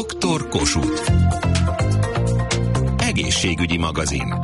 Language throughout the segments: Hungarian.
Dr. Kossuth. Egészségügyi magazin.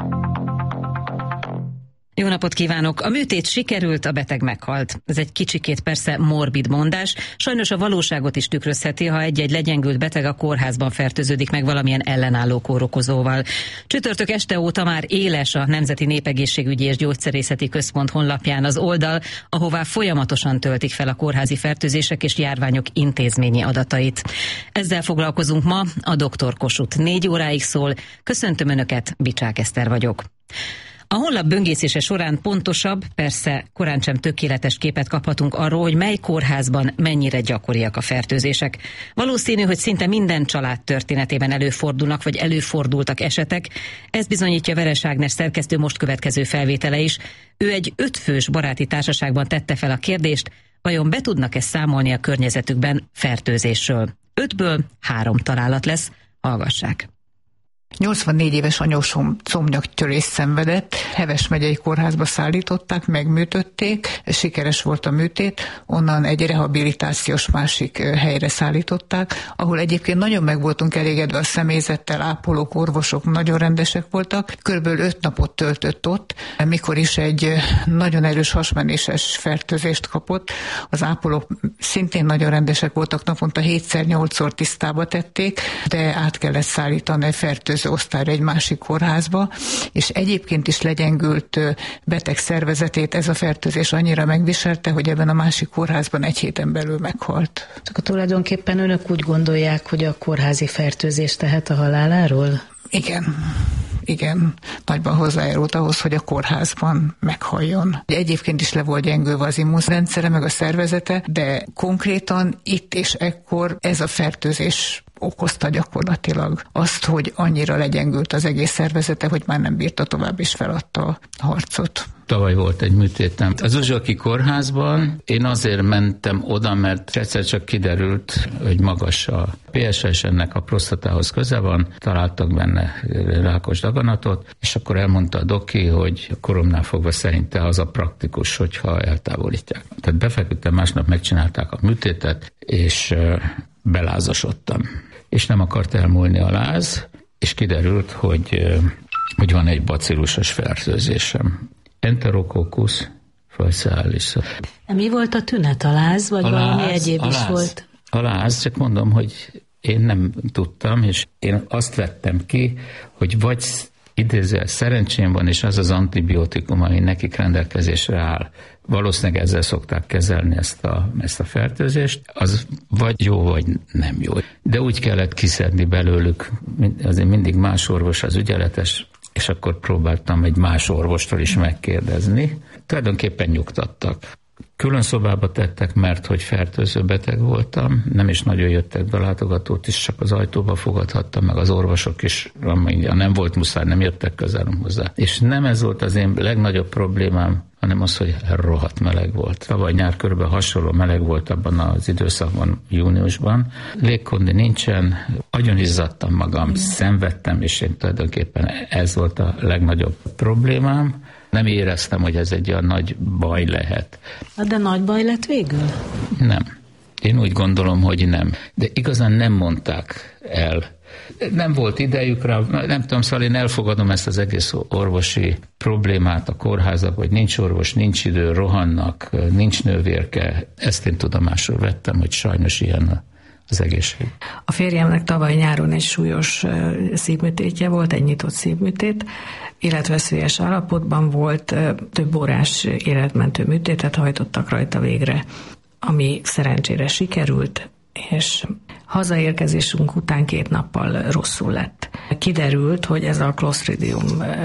Jó napot kívánok! A műtét sikerült, a beteg meghalt. Ez egy kicsikét persze morbid mondás, sajnos a valóságot is tükrözheti, ha egy-egy legyengült beteg a kórházban fertőződik meg valamilyen ellenálló kórokozóval. Csütörtök este óta már éles a Nemzeti Népegészségügyi és Gyógyszerészeti Központ honlapján az oldal, ahová folyamatosan töltik fel a kórházi fertőzések és járványok intézményi adatait. Ezzel foglalkozunk ma, a Dr. Kossuth 4 óráig szól. Köszöntöm Önöket, Bicsák Eszter vagyok. A honlap böngészése során pontosabb, persze korán sem tökéletes képet kaphatunk arról, hogy mely kórházban mennyire gyakoriak a fertőzések. Valószínű, hogy szinte minden család történetében előfordulnak, vagy előfordultak esetek. Ez bizonyítja Veres Ágnes szerkesztő most következő felvétele is. Ő egy 5 fős baráti társaságban tette fel a kérdést, vajon be tudnak-e számolni a környezetükben fertőzésről. 5-ből 3 találat lesz, hallgassák. 84 éves anyósom combnyaktörést szenvedett, Heves megyei kórházba szállították, megműtötték, sikeres volt a műtét, onnan egy rehabilitációs másik helyre szállították, ahol egyébként nagyon meg voltunk elégedve a személyzettel, ápolók, orvosok nagyon rendesek voltak, körülbelül 5 napot töltött ott, mikor is egy nagyon erős hasmenéses fertőzést kapott. Az ápolók szintén nagyon rendesek voltak, naponta 7-8-szor tisztába tették, de át kellett szállítani a fertőző osztályra egy másik kórházba, és egyébként is legyengült beteg szervezetét ez a fertőzés annyira megviselte, hogy ebben a másik kórházban 1 héten belül meghalt. Akkor tulajdonképpen önök úgy gondolják, hogy a kórházi fertőzés tehet a haláláról? Igen, nagyban hozzájárult ahhoz, hogy a kórházban meghalljon. Egyébként is le volt gyengülve az immunrendszere, meg a szervezete, de konkrétan itt és ekkor ez a fertőzés okozta gyakorlatilag azt, hogy annyira legyengült az egész szervezete, hogy már nem bírta tovább, és feladta a harcot. Tavaly volt egy műtétem az Uzsoki kórházban. Én azért mentem oda, mert egyszer csak kiderült, hogy magas a PSA, ennek a prostatához köze van, találtak benne rákos daganatot, és akkor elmondta a doki, hogy a koromnál fogva szerinte az a praktikus, hogyha eltávolítják. Tehát befeküdtem, másnap megcsinálták a műtétet, és belázasodtam. És nem akart elmúlni a láz, és kiderült, hogy van egy bacillusos fertőzésem. Enterococcus facialis. Mi volt a tünet, a láz, vagy valami egyéb is volt? A láz, csak mondom, hogy én nem tudtam, és én azt vettem ki, hogy vagy idézően szerencsém van, és az az antibiotikum, ami nekik rendelkezésre áll, valószínűleg ezzel szokták kezelni ezt a fertőzést, az vagy jó, vagy nem jó. De úgy kellett kiszedni belőlük, azért mindig más orvos az ügyeletes, és akkor próbáltam egy más orvostól is megkérdezni. Tulajdonképpen nyugtattak. Külön szobába tettek, mert hogy fertőző beteg voltam, nem is nagyon jöttek be látogatót is, csak az ajtóba fogadhattam, meg az orvosok is, amíg nem volt muszáj, nem jöttek közel hozzá. És nem ez volt az én legnagyobb problémám, hanem az, hogy rohadt meleg volt. Tavaly nyár körülbelül hasonló meleg volt abban az időszakban, júniusban. Légkondi nincsen, agyonizzadtam magam, szenvedtem, és én tulajdonképpen ez volt a legnagyobb problémám. Nem éreztem, hogy ez egy olyan nagy baj lehet. De nagy baj lett végül? Nem. Én úgy gondolom, hogy nem. De igazán nem mondták el. Nem volt idejük rá, nem tudom, szóval én elfogadom ezt az egész orvosi problémát a kórházak, hogy nincs orvos, nincs idő, rohannak, nincs nővérke. Ezt én tudomásul vettem, hogy sajnos ilyen az egészség. A férjemnek tavaly nyáron egy súlyos szívműtétje volt, egy nyitott szívműtét, életveszélyes állapotban volt, több órás életmentő műtétet hajtottak rajta végre, ami szerencsére sikerült, és hazaérkezésünk után 2 nappal rosszul lett. Kiderült, hogy ez a Clostridium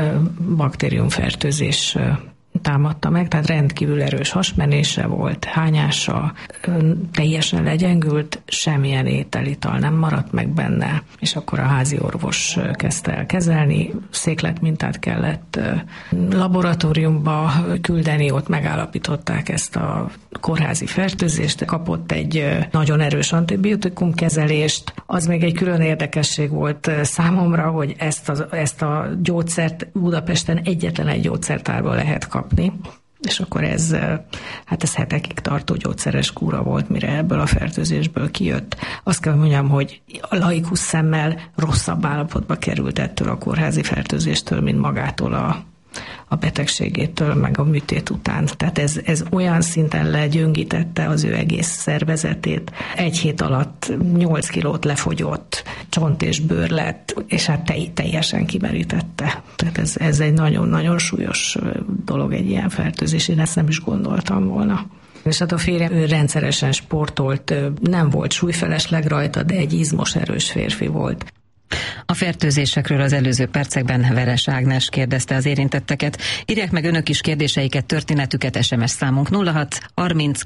baktériumfertőzés támadta meg, tehát rendkívül erős hasmenése volt, hányása, teljesen legyengült, semmilyen ételital nem maradt meg benne, és akkor a házi orvos kezdte el kezelni, székletmintát kellett laboratóriumba küldeni, ott megállapították ezt a kórházi fertőzést, kapott egy nagyon erős antibiotikum kezelést. Az még egy külön érdekesség volt számomra, hogy ezt a gyógyszert Budapesten egyetlen egy gyógyszertárban lehet kapni. És akkor ez hetekig tartó gyógyszeres kúra volt, mire ebből a fertőzésből kijött. Azt kell mondjam, hogy a laikus szemmel rosszabb állapotba került ettől a kórházi fertőzéstől, mint magától a betegségétől, meg a műtét után. Tehát ez olyan szinten legyöngítette az ő egész szervezetét. 1 hét alatt 8 kilót lefogyott, csont és bőr lett, és teljesen kimerítette. Tehát ez egy nagyon-nagyon súlyos dolog, egy ilyen fertőzés. Én ezt nem is gondoltam volna. És hát a férjem, ő rendszeresen sportolt, nem volt súlyfelesleg rajta, de egy izmos, erős férfi volt. A fertőzésekről az előző percekben Veres Ágnes kérdezte az érintetteket. Írják meg önök is kérdéseiket, történetüket, SMS számunk 06 30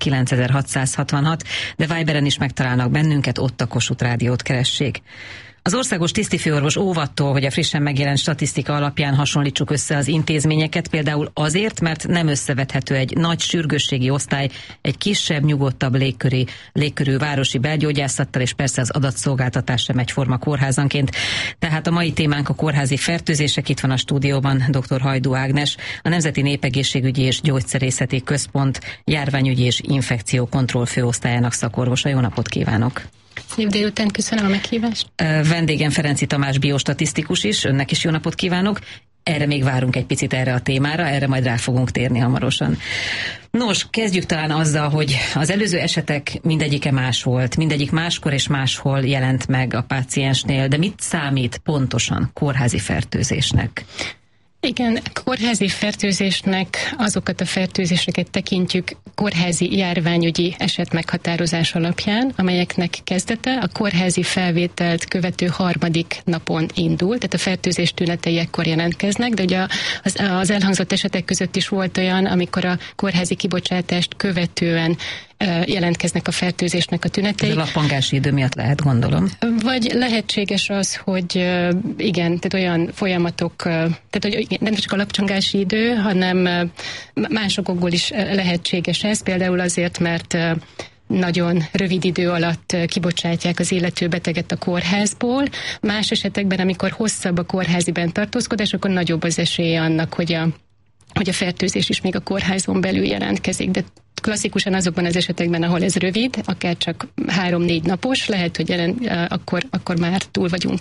9666, de Viberen is megtalálnak bennünket, ott a Kossuth Rádiót keressék. Az országos tisztifőorvos óvattól, hogy a frissen megjelent statisztika alapján hasonlítsuk össze az intézményeket, például azért, mert nem összevethető egy nagy sürgősségi osztály egy kisebb, nyugodtabb légkörű városi belgyógyászattal, és persze az adatszolgáltatás sem egyforma kórházanként. Tehát a mai témánk a kórházi fertőzések. Itt van a stúdióban dr. Hajdú Ágnes, a Nemzeti Népegészségügyi és Gyógyszerészeti Központ járványügyi és infekciókontroll főosztályának szakorvosa. Jó napot kívánok! Szép délután, köszönöm a meghívást. Vendégem Ferenci Tamás biostatisztikus is, önnek is jó napot kívánok. Erre még várunk egy picit erre a témára, erre majd rá fogunk térni hamarosan. Nos, kezdjük talán azzal, hogy az előző esetek mindegyike más volt, mindegyik máskor és máshol jelent meg a páciensnél, de mit számít pontosan kórházi fertőzésnek? Igen, kórházi fertőzésnek azokat a fertőzéseket tekintjük kórházi járványügyi eset meghatározás alapján, amelyeknek kezdete a kórházi felvételt követő 3. napon indul, tehát a fertőzés tünetei ekkor jelentkeznek, de ugye az elhangzott esetek között is volt olyan, amikor a kórházi kibocsátást követően jelentkeznek a fertőzésnek a tünetei. Ez a lappangási idő miatt lehet, gondolom. Vagy lehetséges az, hogy igen, tehát olyan folyamatok, tehát hogy nem csak a lappangási idő, hanem más okokból is lehetséges ez, például azért, mert nagyon rövid idő alatt kibocsátják az illető beteget a kórházból. Más esetekben, amikor hosszabb a kórházi benntartózkodás, akkor nagyobb az esélye annak, hogy a fertőzés is még a kórházon belül jelentkezik. De klasszikusan azokban az esetekben, ahol ez rövid, akár csak 3-4 napos, lehet, hogy akkor már túl vagyunk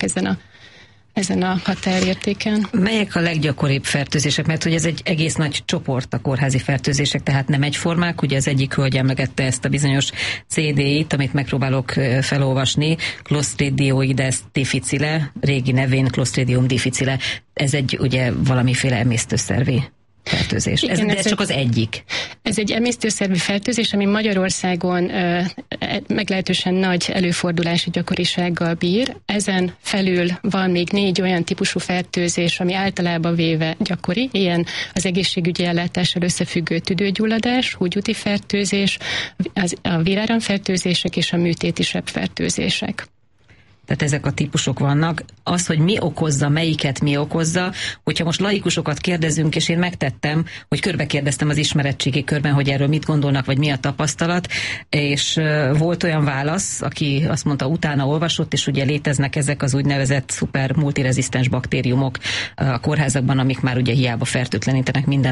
ezen a határértéken. Melyek a leggyakoribb fertőzések? Mert hogy ez egy egész nagy csoport a kórházi fertőzések, tehát nem egyformák. Ugye az egyik hölgy emlegette ezt a bizonyos CD-t, amit megpróbálok felolvasni, Clostridioides difficile, régi nevén Clostridium difficile. Ez egy ugye valamiféle emésztőszervi fertőzés. Igen, ez csak az egyik. Ez egy emésztőszervi fertőzés, ami Magyarországon meglehetősen nagy előfordulási gyakorisággal bír. Ezen felül van még 4 olyan típusú fertőzés, ami általában véve gyakori. Ilyen az egészségügyi ellátással összefüggő tüdőgyulladás, húgyúti fertőzés, a véráramfertőzések és a műtéti sebfertőzések. Tehát ezek a típusok vannak. Az, hogy mi okozza, melyiket mi okozza, hogyha most laikusokat kérdezünk, és én megtettem, hogy körbekérdeztem az ismeretségi körben, hogy erről mit gondolnak, vagy mi a tapasztalat, és volt olyan válasz, aki azt mondta, utána olvasott, és ugye léteznek ezek az úgynevezett szuper multirezisztens baktériumok a kórházakban, amik már ugye hiába fertőtlenítenek minden